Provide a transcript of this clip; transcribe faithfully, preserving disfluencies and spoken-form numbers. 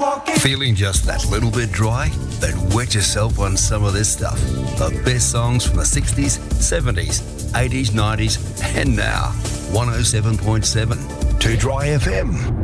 Feeling just that little bit dry? Then wet yourself on some of this stuff. The best songs from the sixties, seventies, eighties, nineties, and now. one oh seven point seven, two Dry F M.